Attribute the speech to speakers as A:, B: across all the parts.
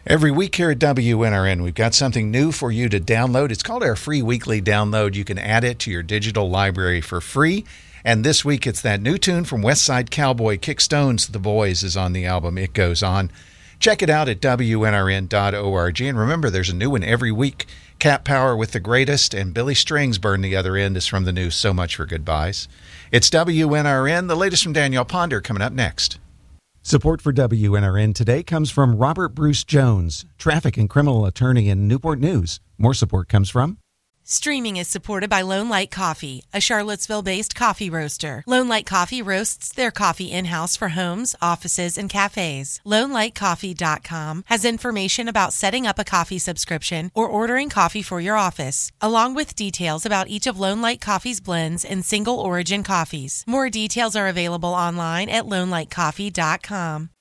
A: Every week here at WNRN, we've got something new for you to download. It's called our free weekly download. You can add it to your digital library for free. And this week, it's that new tune from Westside Cowboy, Kick Stones, The Boys is on the album It Goes On. Check it out at WNRN.org. And remember, there's a new one every week. Cat Power with the Greatest, and Billy Stringsburn, the other end, is from the new So Much for Goodbyes. It's WNRN, the latest from Danielle Ponder, coming up next.
B: Support for WNRN today comes from Robert Bruce Jones, traffic and criminal attorney in Newport News. More support comes from
C: Streaming is supported by Lone Light Coffee, a Charlottesville-based coffee roaster. Lone Light Coffee roasts their coffee in-house for homes, offices, and cafes. LoneLightCoffee.com has information about setting up a coffee subscription or ordering coffee for your office, along with details about each of Lone Light Coffee's blends and single origin coffees. More details are available online at LoneLightCoffee.com.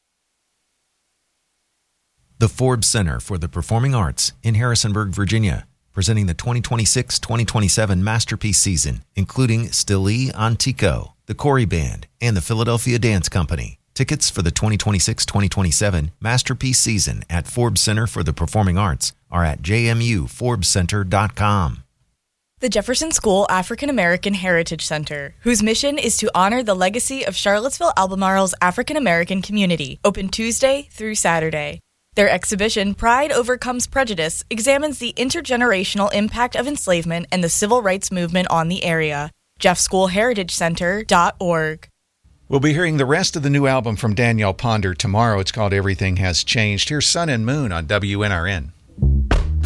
D: The Forbes Center for the Performing Arts in Harrisonburg, Virginia, presenting the 2026-2027 Masterpiece Season, including Stili Antico, the Corey Band, and the Philadelphia Dance Company. Tickets for the 2026-2027 Masterpiece Season at Forbes Center for the Performing Arts are at jmuforbescenter.com.
E: The Jefferson School African American Heritage Center, whose mission is to honor the legacy of Charlottesville-Albemarle's African American community, open Tuesday through Saturday. Their exhibition, Pride Overcomes Prejudice, examines the intergenerational impact of enslavement and the civil rights movement on the area. JeffSchoolHeritageCenter.org.
A: We'll be hearing the rest of the new album from Danielle Ponder tomorrow. It's called Everything Has Changed. Here's Sun and Moon on WNRN.